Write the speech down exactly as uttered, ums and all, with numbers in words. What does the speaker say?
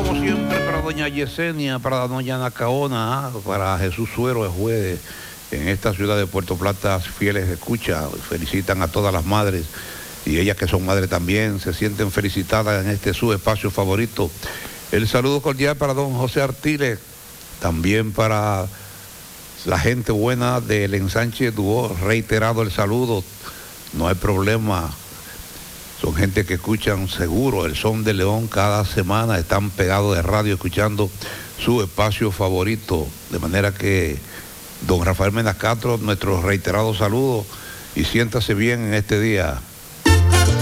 como siempre, para doña Yesenia, para doña Nacaona, para Jesús Suero, el juez en esta ciudad de Puerto Plata, fieles escucha, felicitan a todas las madres y ellas que son madres también, se sienten felicitadas en este su espacio favorito. El saludo cordial para don José Artiles, también para la gente buena del ensanche Duó, reiterado el saludo, no hay problema. Son gente que escuchan seguro el son de León cada semana, están pegados de radio escuchando su espacio favorito. De manera que, don Rafael Mena Castro, nuestro reiterado saludo y siéntase bien en este día.